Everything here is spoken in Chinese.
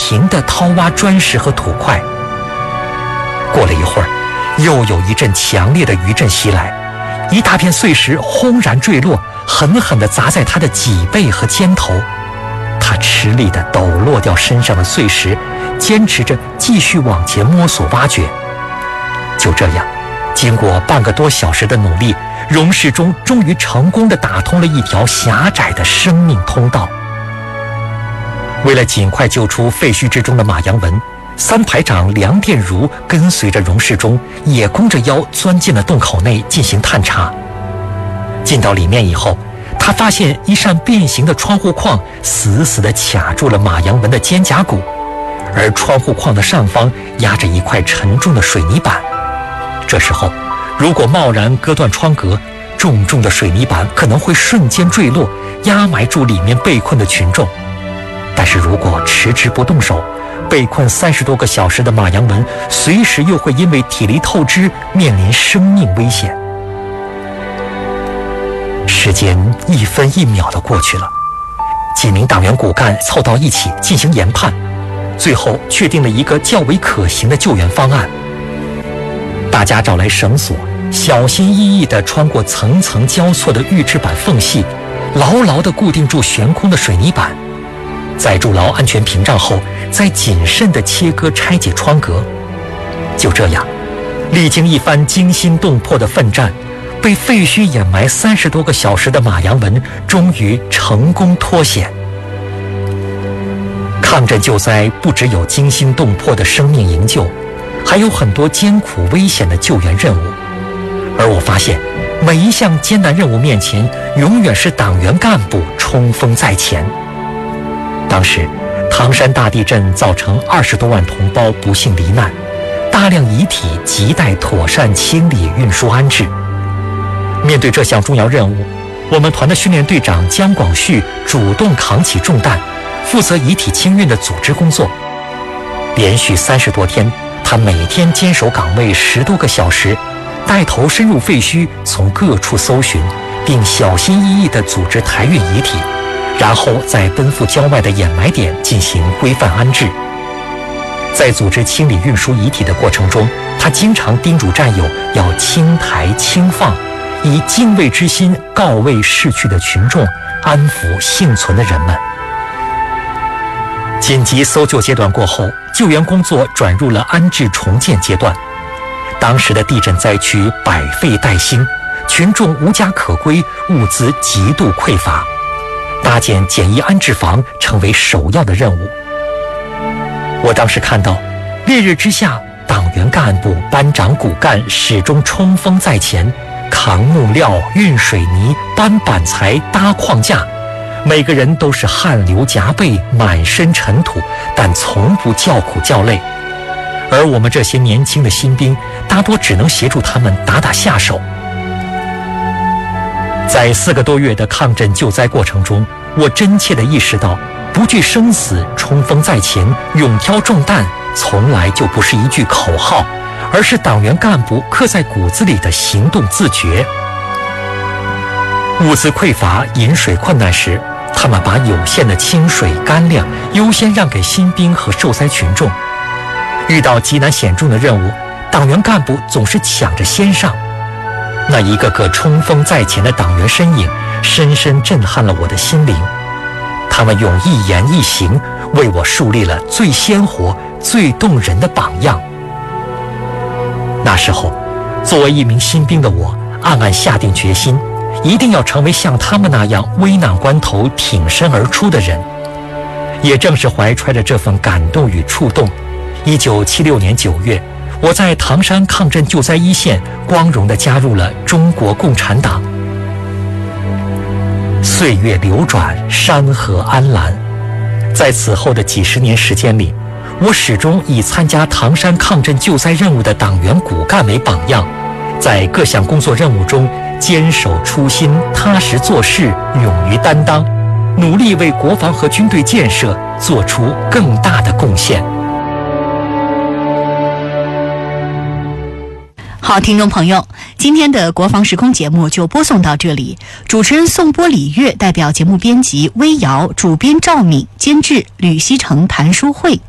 停地掏挖砖石和土块。过了一会儿，又有一阵强烈的余震袭来，一大片碎石轰然坠落，狠狠地砸在他的脊背和肩头。他吃力地抖落掉身上的碎石，坚持着继续往前摸索挖掘。就这样，经过半个多小时的努力，荣世忠终于成功地打通了一条狭窄的生命通道。为了尽快救出废墟之中的马阳文，三排长梁殿如跟随着荣世忠，也弓着腰钻进了洞口内进行探查。进到里面以后，他发现一扇变形的窗户框死死地卡住了马阳文的肩胛骨，而窗户框的上方压着一块沉重的水泥板。这时候，如果贸然割断窗格，重重的水泥板可能会瞬间坠落，压埋住里面被困的群众。但是如果迟迟不动手，被困30多个小时的马阳文随时又会因为体力透支面临生命危险。时间一分一秒地过去了，几名党员骨干凑到一起进行研判，最后确定了一个较为可行的救援方案。大家找来绳索，小心翼翼地穿过层层交错的预制板缝隙，牢牢地固定住悬空的水泥板。在筑牢安全屏障后，再谨慎地切割拆解窗格。就这样，历经一番惊心动魄的奋战，被废墟掩埋30多个小时的马阳文终于成功脱险。抗震救灾不只有惊心动魄的生命营救，还有很多艰苦危险的救援任务。而我发现，每一项艰难任务面前，永远是党员干部冲锋在前。当时唐山大地震造成20多万同胞不幸罹难，大量遗体亟待妥善清理、运输、安置。面对这项重要任务，我们团的训练队长姜广旭主动扛起重担，负责遗体清运的组织工作。连续30多天，他每天坚守岗位10多个小时，带头深入废墟，从各处搜寻，并小心翼翼地组织抬运遗体，然后在奔赴郊外的掩埋点进行规范安置。在组织清理运输遗体的过程中，他经常叮嘱战友要轻抬轻放，以敬畏之心告慰逝去的群众，安抚幸存的人们。紧急搜救阶段过后，救援工作转入了安置重建阶段。当时的地震灾区百废待兴，群众无家可归，物资极度匮乏，搭建简易安置房成为首要的任务。我当时看到，烈日之下，党员干部、班长骨干始终冲锋在前，扛木料、运水泥、搬板材、搭框架，每个人都是汗流浃背，满身尘土，但从不叫苦叫累。而我们这些年轻的新兵，大多只能协助他们打打下手。在4个多月的抗震救灾过程中，我真切地意识到，不惧生死、冲锋在前、勇挑重担，从来就不是一句口号，而是党员干部刻在骨子里的行动自觉。物资匮乏、饮水困难时，他们把有限的清水、干粮优先让给新兵和受灾群众。遇到极难险重的任务，党员干部总是抢着先上。那一个个冲锋在前的党员身影，深深震撼了我的心灵。他们用一言一行为我树立了最鲜活、最动人的榜样。那时候，作为一名新兵的我，暗暗下定决心，一定要成为像他们那样危难关头挺身而出的人。也正是怀揣着这份感动与触动，1976年9月，我在唐山抗震救灾一线光荣地加入了中国共产党。岁月流转，山河安澜，在此后的几十年时间里，我始终以参加唐山抗震救灾任务的党员骨干为榜样，在各项工作任务中坚守初心，踏实做事，勇于担当，努力为国防和军队建设做出更大的贡献。 好，听众朋友，今天的国防时空节目就播送到这里。主持人宋波、李月代表节目编辑微瑶，主编赵敏，监制吕希成、谭淑慧。